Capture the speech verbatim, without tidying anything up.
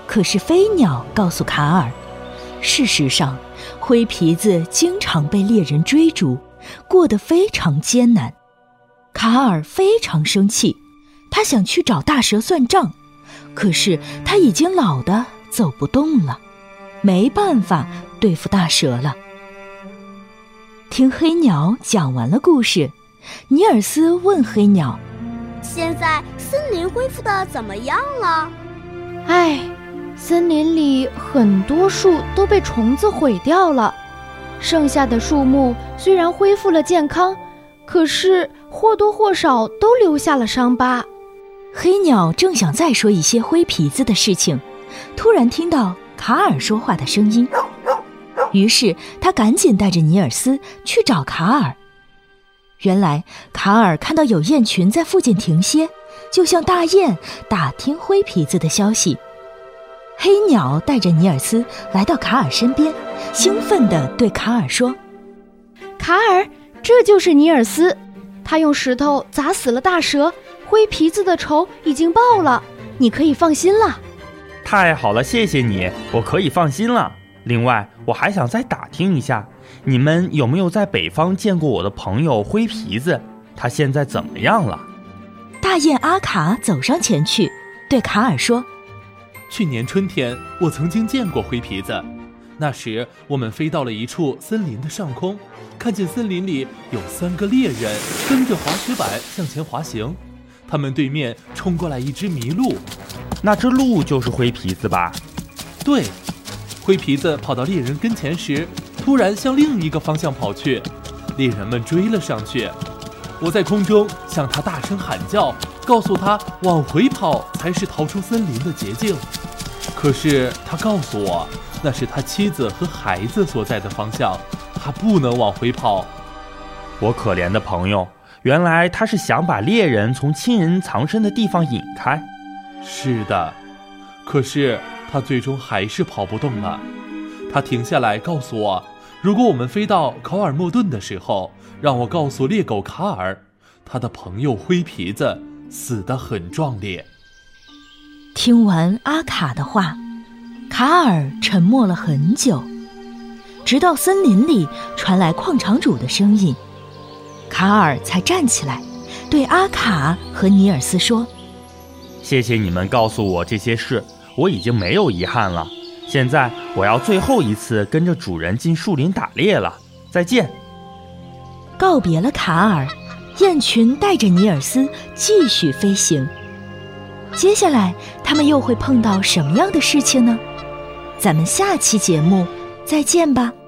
可是飞鸟告诉卡尔，事实上，灰皮子经常被猎人追逐，过得非常艰难。卡尔非常生气，他想去找大蛇算账，可是他已经老得走不动了，没办法对付大蛇了。听黑鸟讲完了故事，尼尔斯问黑鸟： 现在森林恢复得怎么样了？ 唉，森林里很多树都被虫子毁掉了，剩下的树木虽然恢复了健康，可是或多或少都留下了伤疤。 黑鸟正想再说一些灰皮子的事情，突然听到卡尔说话的声音，于是他赶紧带着尼尔斯去找卡尔。原来卡尔看到有雁群在附近停歇，就向大雁打听灰皮子的消息。黑鸟带着尼尔斯来到卡尔身边，兴奋地对卡尔说： 卡尔，这就是尼尔斯，他用石头砸死了大蛇，灰皮子的仇已经报了，你可以放心了。 太好了，谢谢你，我可以放心了。另外，我还想再打听一下，你们有没有在北方见过我的朋友灰皮子？他现在怎么样了？ 大雁阿卡走上前去，对卡尔说： 去年春天，我曾经见过灰皮子。那时，我们飞到了一处森林的上空，看见森林里有三个猎人蹬着滑雪板向前滑行，他们对面冲过来一只麋鹿。 那只鹿就是灰皮子吧？ 对。灰皮子跑到猎人跟前时，突然向另一个方向跑去，猎人们追了上去。我在空中向他大声喊叫，告诉他往回跑才是逃出森林的捷径。可是他告诉我，那是他妻子和孩子所在的方向，他不能往回跑。 我可怜的朋友，原来他是想把猎人从亲人藏身的地方引开。 是的，可是他最终还是跑不动了。他停下来告诉我，如果我们飞到考尔莫顿的时候，让我告诉猎狗卡尔，他的朋友灰皮子死得很壮烈。 听完阿卡的话，卡尔沉默了很久，直到森林里传来矿场主的声音，卡尔才站起来，对阿卡和尼尔斯说： 谢谢你们告诉我这些事，我已经没有遗憾了。现在我要最后一次跟着主人进树林打猎了，再见。 告别了卡尔，雁群带着尼尔斯继续飞行。接下来他们又会碰到什么样的事情呢？咱们下期节目再见吧。